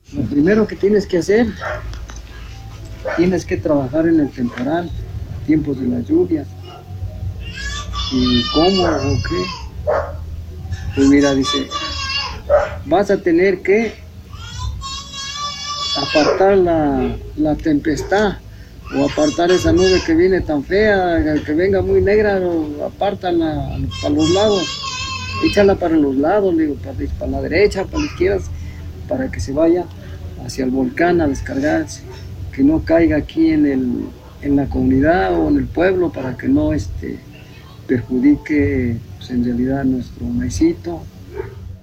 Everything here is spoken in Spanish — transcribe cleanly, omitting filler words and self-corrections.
Lo primero que tienes que hacer, tienes que trabajar en el temporal, tiempos de las lluvias. ¿Y cómo o qué? Pues mira, dice, vas a tener que apartar la tempestad o apartar esa nube que viene tan fea, que venga muy negra, apártala para los lados, échala para los lados, digo, para la derecha, para la izquierda, para que se vaya hacia el volcán a descargarse, que no caiga aquí en la comunidad o en el pueblo, para que no perjudique pues, en realidad nuestro maicito